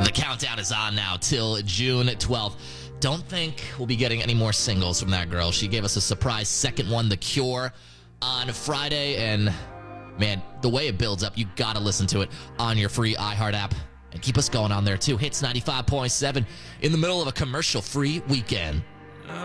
The countdown is on now till June 12th. Don't think we'll be getting any more singles from that girl. She gave us a surprise second one, The Cure, on Friday. And, man, the way it builds up, you got to listen to it on your free iHeart app. And keep us going on there, too. Hits 95.7 in the middle of a commercial-free weekend.